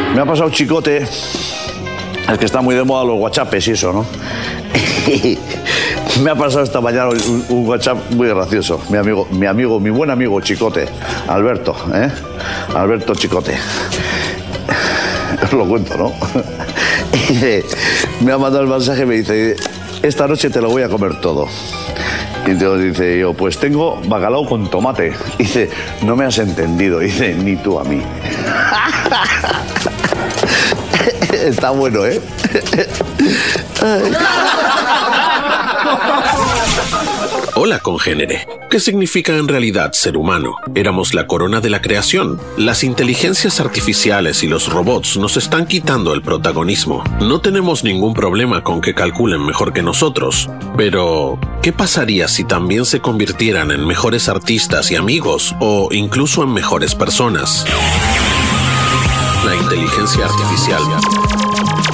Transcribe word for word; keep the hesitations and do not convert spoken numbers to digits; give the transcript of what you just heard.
Me ha pasado Chicote, es que está muy de moda los WhatsAppes y eso, ¿no? Me ha pasado esta mañana un, un WhatsApp muy gracioso. Mi amigo, mi amigo, mi buen amigo Chicote, Alberto, ¿eh? Alberto Chicote. Os lo cuento, ¿no? Y dice, me ha mandado el mensaje y me dice, esta noche te lo voy a comer todo. Y entonces dice yo, pues tengo bacalao con tomate. Y dice, no me has entendido. Y dice, ni tú a mí. Está bueno, ¿eh? Hola, congénere. ¿Qué significa en realidad ser humano? Éramos la corona de la creación. Las inteligencias artificiales y los robots nos están quitando el protagonismo. No tenemos ningún problema con que calculen mejor que nosotros. Pero, ¿qué pasaría si también se convirtieran en mejores artistas y amigos? O incluso en mejores personas. La inteligencia artificial